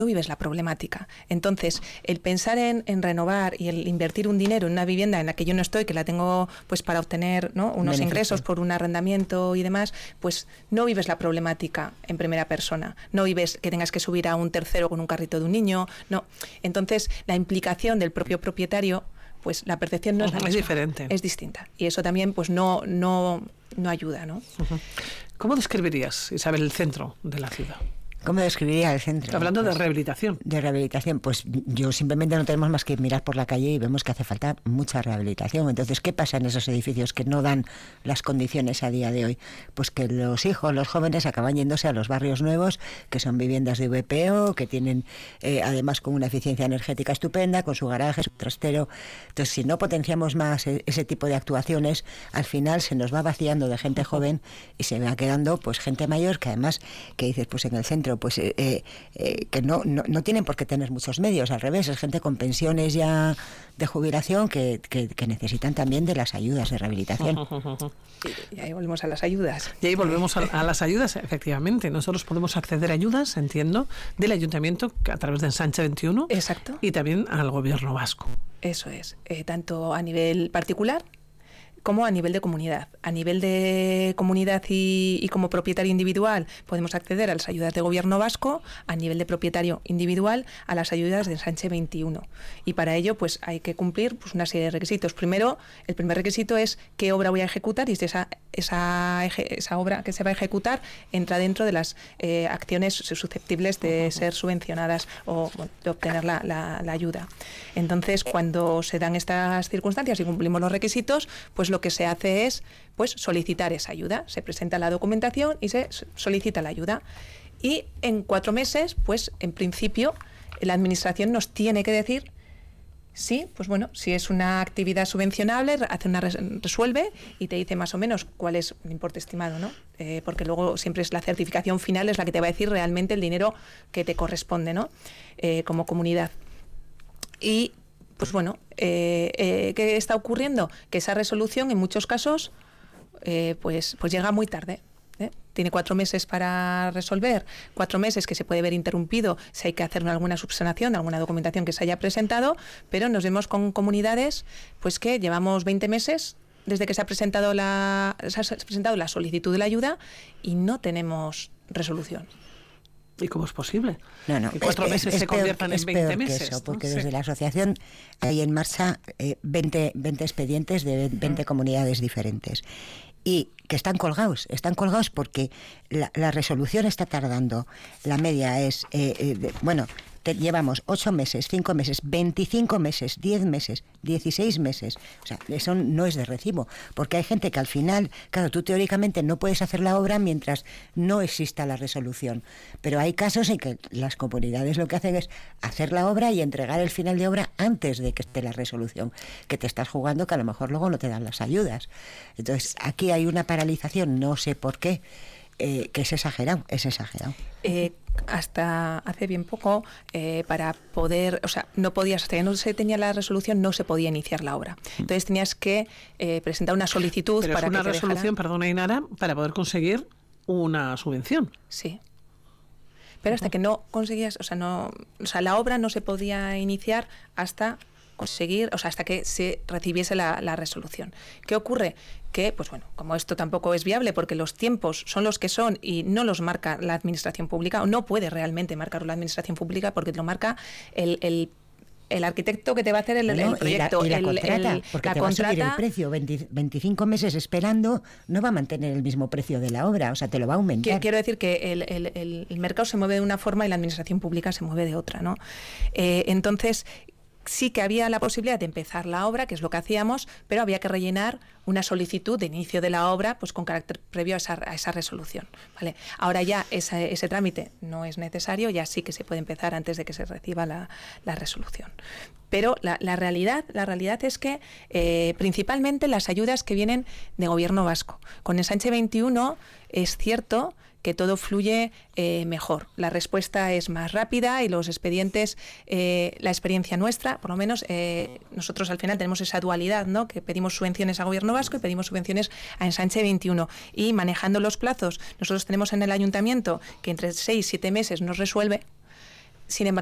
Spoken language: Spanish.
vives la problemática. Entonces, el pensar en renovar y el invertir un dinero en una vivienda en la que yo no estoy, que la tengo pues para obtener, ¿no?, unos ingresos por un arrendamiento y demás, pues no vives la problemática en primera persona. No vives que tengas que subir a un tercero con un carrito de un niño, no. Entonces, la implicación del propio propietario, pues la percepción no es la misma. Es diferente. Es distinta. Y eso también pues no ayuda, ¿no? ¿Cómo describirías, Isabel, el centro de la ciudad? ¿Cómo describiría el centro? Hablando pues, de rehabilitación. De rehabilitación, pues yo simplemente no tenemos más que mirar por la calle y vemos que hace falta mucha rehabilitación. Entonces, ¿qué pasa en esos edificios que no dan las condiciones a día de hoy? Pues que los hijos, los jóvenes acaban yéndose a los barrios nuevos, que son viviendas de VPO, que tienen además con una eficiencia energética estupenda, con su garaje, su trastero. Entonces, si no potenciamos más ese tipo de actuaciones, al final se nos va vaciando de gente joven y se va quedando pues gente mayor que además, que dices, pues en el centro pues que no tienen por qué tener muchos medios, al revés, es gente con pensiones ya de jubilación que necesitan también de las ayudas de rehabilitación. Y ahí volvemos a las ayudas. Y ahí volvemos a las ayudas, efectivamente. Nosotros podemos acceder a ayudas, entiendo, del Ayuntamiento a través de Ensanche 21. Exacto. Y también al Gobierno vasco. Eso es, tanto a nivel particular como a nivel de comunidad. A nivel de comunidad y como propietario individual podemos acceder a las ayudas de Gobierno vasco, a nivel de propietario individual a las ayudas de Ensanche 21. Y para ello pues hay que cumplir pues una serie de requisitos. Primero, el primer requisito es qué obra voy a ejecutar y si esa obra que se va a ejecutar entra dentro de las acciones susceptibles de ser subvencionadas o de obtener la ayuda. Entonces, cuando se dan estas circunstancias y cumplimos los requisitos, pues lo que se hace es pues solicitar esa ayuda. Se presenta la documentación y se solicita la ayuda. Y en 4 meses, pues en principio, la Administración nos tiene que decir sí, pues bueno, si es una actividad subvencionable, resuelve y te dice más o menos cuál es el importe estimado, ¿no? Porque luego siempre es la certificación final, es la que te va a decir realmente el dinero que te corresponde, ¿no? Como comunidad. Y pues bueno, ¿qué está ocurriendo? Que esa resolución en muchos casos pues llega muy tarde. Tiene 4 meses para resolver, 4 meses que se puede ver interrumpido si hay que hacer alguna subsanación, alguna documentación que se haya presentado, pero nos vemos con comunidades pues que llevamos 20 meses desde que se ha presentado la solicitud de la ayuda y no tenemos resolución. ¿Y cómo es posible? No, que 4 meses se conviertan en 20 meses. Eso, porque desde la asociación hay en marcha 20 expedientes de 20 comunidades diferentes. Y que están colgados porque la resolución está tardando. La media es, llevamos 8 meses, 5 meses, 25 meses, 10 meses, 16 meses. O sea, eso no es de recibo, porque hay gente que al final, claro, tú teóricamente no puedes hacer la obra mientras no exista la resolución. Pero hay casos en que las comunidades lo que hacen es hacer la obra y entregar el final de obra antes de que esté la resolución, que te estás jugando que a lo mejor luego no te dan las ayudas. Entonces, aquí hay una paralización, no sé por qué, que es exagerado. Hasta hace bien poco, para poder, o sea, no podías, hasta que no se tenía la resolución, no se podía iniciar la obra. Entonces tenías que presentar una solicitud. Pero para es una que resolución, perdona Inara, para poder conseguir una subvención. Sí. Pero hasta que no conseguías, la obra no se podía iniciar hasta hasta que se recibiese la resolución. ¿Qué ocurre? Que, pues bueno, como esto tampoco es viable porque los tiempos son los que son y no los marca la administración pública, o no puede realmente marcarlo la administración pública porque lo marca el arquitecto que te va a hacer el proyecto. Y la contrata, porque te va a subir el precio. 25 meses esperando no va a mantener el mismo precio de la obra, o sea, te lo va a aumentar. Quiero decir que el mercado se mueve de una forma y la administración pública se mueve de otra, ¿no? Entonces, sí que había la posibilidad de empezar la obra, que es lo que hacíamos, pero había que rellenar una solicitud de inicio de la obra pues con carácter previo a esa resolución, ¿vale? Ahora ya ese trámite no es necesario, ya sí que se puede empezar antes de que se reciba la resolución. Pero la realidad es que principalmente las ayudas que vienen de Gobierno vasco. Con Ensanche 21 es cierto que todo fluye mejor. La respuesta es más rápida y los expedientes, la experiencia nuestra, por lo menos nosotros al final tenemos esa dualidad, ¿no? Que pedimos subvenciones a Gobierno vasco y pedimos subvenciones a Ensanche 21. Y manejando los plazos, nosotros tenemos en el Ayuntamiento que entre 6 y 7 meses nos resuelve. Sin embargo,